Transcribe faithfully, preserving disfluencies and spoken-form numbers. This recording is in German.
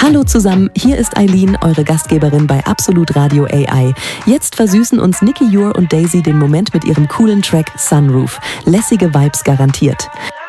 Hallo zusammen, hier ist Eileen, eure Gastgeberin bei Absolut Radio A I. Jetzt versüßen uns Nicky Jur und Daisy den Moment mit ihrem coolen Track Sunroof. Lässige Vibes garantiert.